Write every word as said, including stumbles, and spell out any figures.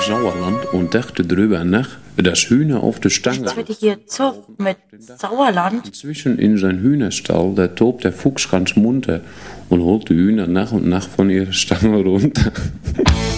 Sauerland und dachte drüber nach, dass Hühner auf der Stange. Jetzt wird hier Zoff mit Sauerland. Inzwischen in sein Hühnerstall, da tobt der Fuchs ganz munter und holt die Hühner nach und nach von ihrer Stange runter.